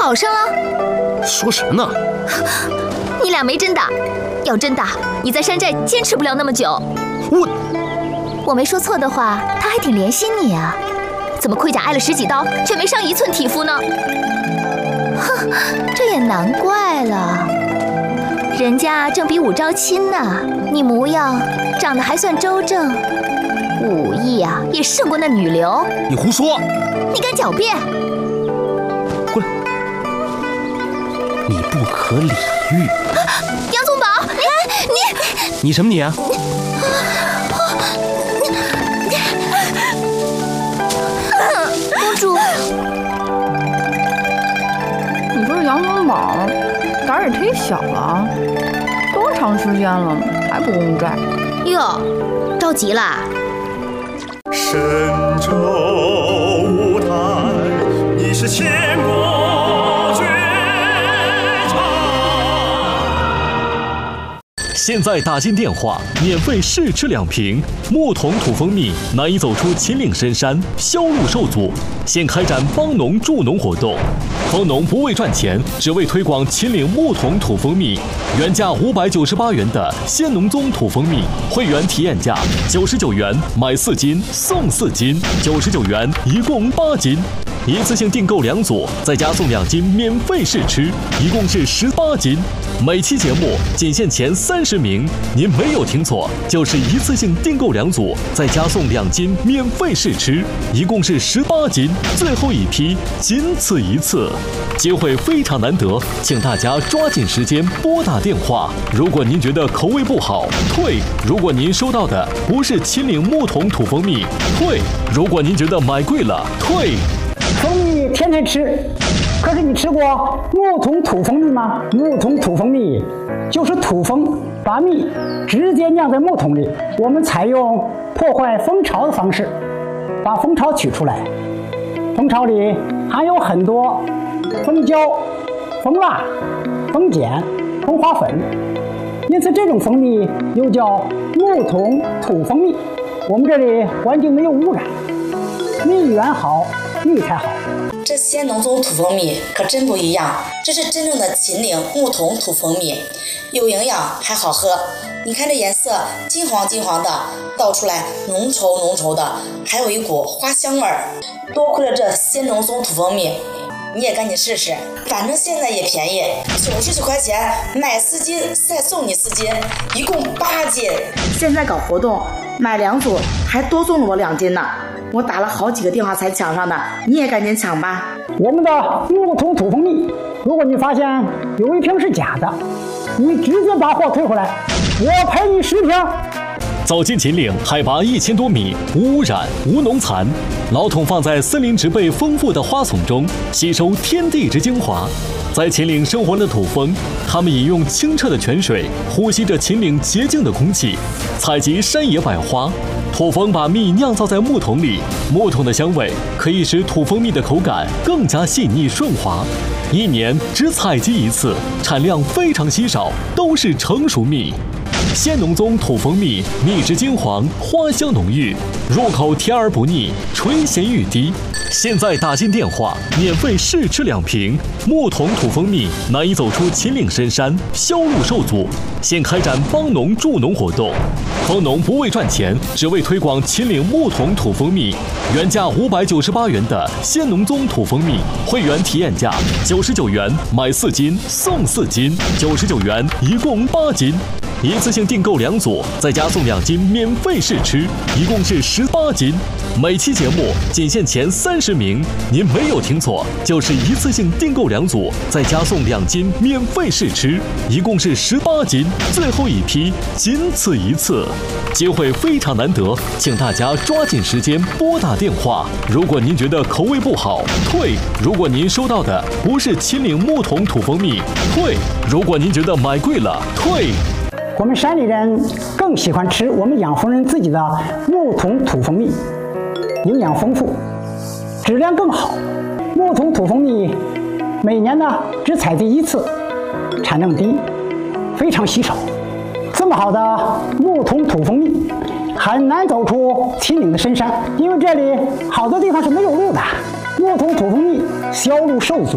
好上了？ 说什么呢？ 你俩没真打，要真打，你在山寨坚持不了那么久。我没说错的话，他还挺怜惜你啊。怎么盔甲挨了10几刀，却没伤1寸体肤呢？哼，这也难怪了。人家正比武招亲呢，你模样长得还算周正，武艺啊也胜过那女流。 你胡说！ 你敢狡辩？ 过来！你不可理喻。 杨宗保， 你什么你啊？ 公主， 你说杨宗保胆儿也忒小了，多长时间了还不公债？ 哟，着急啦？ 神州舞台，你是千古绝唱。 现在打进电话，免费试吃2瓶木桶土蜂蜜，难以走出秦岭深山，销路受阻。现开展帮农助农活动，帮农不为赚钱，只为推广秦岭木桶土蜂蜜。原价598元的先农宗土蜂蜜，会员体验价99元，买4斤送4斤，99元一共8斤。一次性订购2组，再加送2斤免费试吃，一共是18斤。每期节目仅限前30名，您没有听错，就是一次性订购2组，再加送2斤免费试吃，一共是18斤。最后一批，仅此一次，机会非常难得，请大家抓紧时间拨打电话。如果您觉得口味不好，退；如果您收到的不是秦岭木桶土蜂蜜，退；如果您觉得买贵了，退。 蜂蜜天天吃，可是你吃过木桶土蜂蜜吗？木桶土蜂蜜就是土蜂把蜜直接酿在木桶里，我们采用破坏蜂巢的方式，把蜂巢取出来。蜂巢里含有很多蜂胶、蜂蜡、蜂碱、蜂花粉，因此这种蜂蜜又叫木桶土蜂蜜。我们这里环境没有污染，蜜源好，蜜才好。 这先农宗土蜂蜜可真不一样，这是真正的秦岭木桶土蜂蜜，有营养还好喝。你看这颜色金黄金黄的，倒出来浓稠浓稠的，还有一股花香味儿。多亏了这先农宗土蜂蜜，你也赶紧试试，反正现在也便宜，99块钱买4斤再送你4斤，一共8斤。 现在搞活动，买2组还多送了我2斤呢。我打了好几个电话才抢上的，你也赶紧抢吧。 我们的木桶土蜂蜜，如果你发现有一瓶是假的，你直接把货退回来，我赔你10瓶。 走进秦岭，海拔1000多米，无污染、无农残，老桶放在森林植被丰富的花丛中，吸收天地之精华。在秦岭生活的土蜂，它们饮用清澈的泉水，呼吸着秦岭洁净的空气，采集山野百花。土蜂把蜜酿造在木桶里，木桶的香味可以使土蜂蜜的口感更加细腻顺滑。1年只采集1次，产量非常稀少，都是成熟蜜。先农宗土蜂蜜，蜜质金黄，花香浓郁，入口甜而不腻，垂涎欲滴。现在打进电话，免费试吃2瓶木桶土蜂蜜，难以走出秦岭深山，销路受阻。现开展帮农助农活动，帮农不为赚钱，只为推广秦岭木桶土蜂蜜。原价598元的先农宗土蜂蜜，会员体验价99元，买4斤送4斤，99元一共8斤。一次性订购2组，再加送2斤免费试吃，一共是18斤。每期节目仅限前30名，您没有听错，就是一次性订购2组，再加送2斤免费试吃，一共是18斤。最后一批，仅此一次，机会非常难得，请大家抓紧时间拨打电话。如果您觉得口味不好，退；如果您收到的不是秦岭木桶土蜂蜜，退；如果您觉得买贵了，退。 我们山里人更喜欢吃我们养蜂人自己的木桶土蜂蜜，营养丰富，质量更好。木桶土蜂蜜每年呢只采集1次，产量低，非常稀少。这么好的木桶土蜂蜜很难走出秦岭的深山，因为这里好多地方是没有路的。木桶土蜂蜜销路受阻。